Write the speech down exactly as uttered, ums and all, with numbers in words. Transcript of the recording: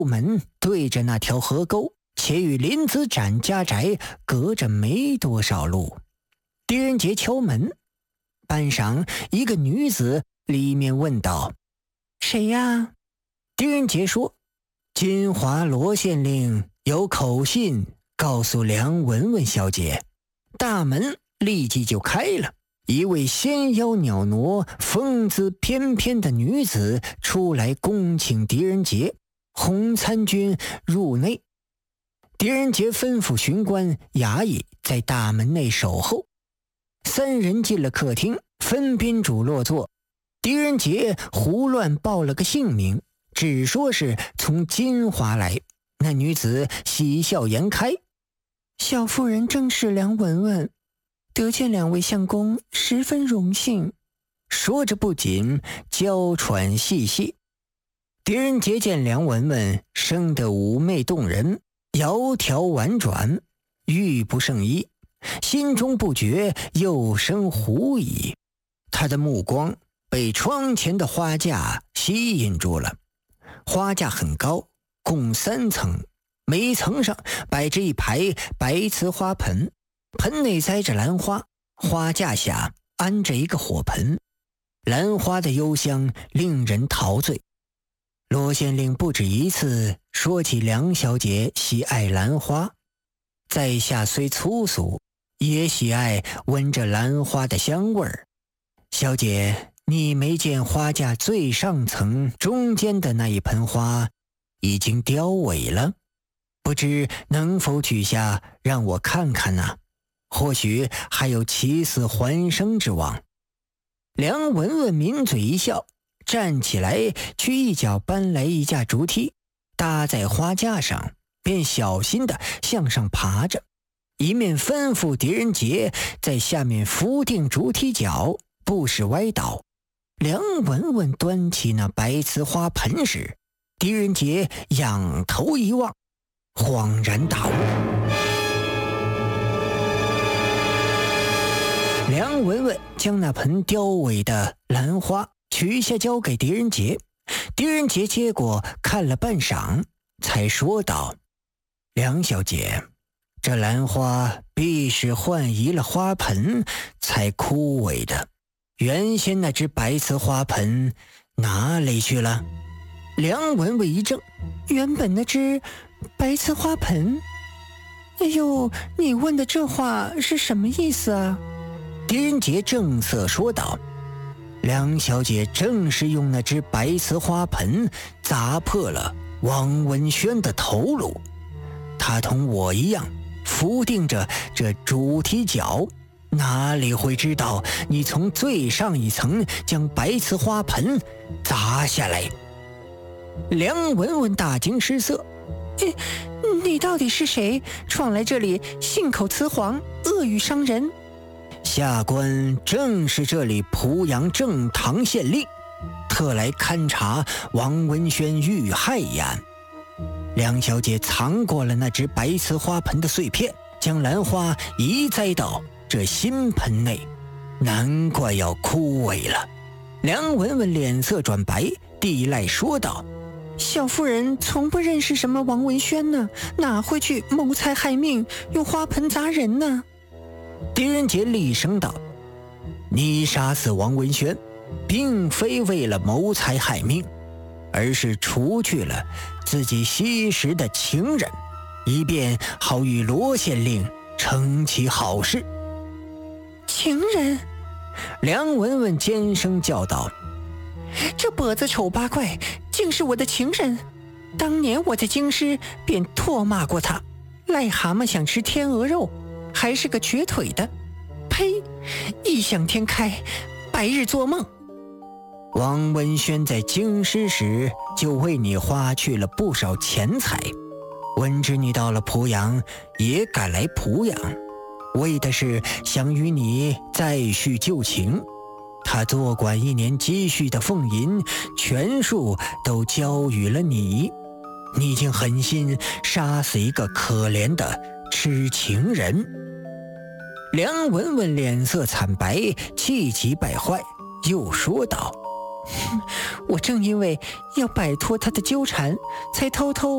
门对着那条河沟，且与林子展家宅隔着没多少路。狄仁杰敲门，半晌，一个女子里面问道：“谁呀？”狄仁杰说：“金华罗县令有口信告诉梁文文小姐。”大门立即就开了，一位纤腰袅娜、风姿翩翩的女子出来恭请狄仁杰洪参军入内。狄仁杰吩咐巡官衙役在大门内守候。三人进了客厅，分宾主落座。狄仁杰胡乱报了个姓名，只说是从金华来。那女子喜笑颜开：“小妇人正是梁文文，得见两位相公，十分荣幸。”说着不仅娇喘细细。狄仁杰见梁文文生得妩媚动人，窈窕婉转，玉不胜衣，心中不觉又生狐疑。他的目光被窗前的花架吸引住了。花架很高，共三层，每层上摆着一排白瓷花盆，盆内栽着兰花，花架下安着一个火盆，兰花的幽香令人陶醉。罗县令不止一次说起梁小姐喜爱兰花，在下虽粗俗，也喜爱闻着兰花的香味儿。小姐，你没见花架最上层中间的那一盆花已经凋萎了？不知能否取下让我看看呢？或许还有起死还生之望。梁文文抿嘴一笑，站起来去一脚搬来一架竹梯，搭在花架上，便小心地向上爬着，一面吩咐狄仁杰在下面扶定竹梯脚，不使歪倒。梁文文端起那白瓷花盆时，狄仁杰仰头一望，恍然大悟。梁文文将那盆凋萎的兰花取下交给狄仁杰，狄仁杰接过看了半晌，才说道：“梁小姐，这兰花必是换移了花盆才枯萎的，原先那只白瓷花盆哪里去了？”梁文文一怔：“原本那只白瓷花盆？哎呦，你问的这话是什么意思啊？”狄仁杰正色说道：“梁小姐正是用那只白瓷花盆砸破了王文轩的头颅，她同我一样扶定着这主题脚，哪里会知道你从最上一层将白瓷花盆砸下来？”梁文文大惊失色：“你你到底是谁？闯来这里信口雌黄，恶语伤人？”“下官正是这里濮阳正堂县令，特来勘察王文轩遇害一案。梁小姐藏过了那只白瓷花盆的碎片，将兰花移栽到这新盆内，难怪要枯萎了。”梁文文脸色转白，地赖说道：“小妇人从不认识什么王文轩呢，哪会去谋财害命，用花盆砸人呢？”狄仁杰厉声道：“你杀死王文轩，并非为了谋财害命，而是除去了自己惜时的情人，以便好与罗县令成其好事。”“情人？”梁文文尖声叫道：“这跛子丑八怪竟是我的情人！当年我在京师便唾骂过他，癞蛤蟆想吃天鹅肉，还是个瘸腿的。呸！异想天开，白日做梦。王文轩在京师时就为你花去了不少钱财，闻知你到了濮阳，也赶来濮阳，为的是想与你再续旧情。他多管一年积蓄的俸银，全数都交予了你。你竟狠心杀死一个可怜的痴情人。”梁文文脸色惨白，气急败坏，又说道：“我正因为要摆脱他的纠缠，才偷偷